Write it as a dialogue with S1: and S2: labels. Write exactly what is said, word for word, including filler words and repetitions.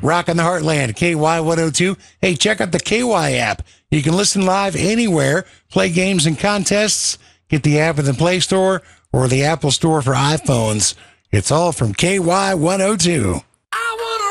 S1: Rockin' the Heartland, K Y one oh two. Hey, check out the K Y app. You can listen live anywhere, play games and contests, get the app in the Play Store or the Apple Store for iPhones. It's all from K Y one oh two.